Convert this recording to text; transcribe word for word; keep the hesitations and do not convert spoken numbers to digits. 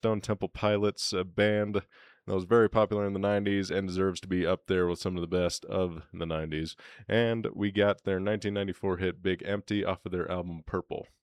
Stone Temple Pilots, a band that was very popular in the nineties and deserves to be up there with some of the best of the nineties. And we got their nineteen ninety-four hit Big Empty off of their album Purple.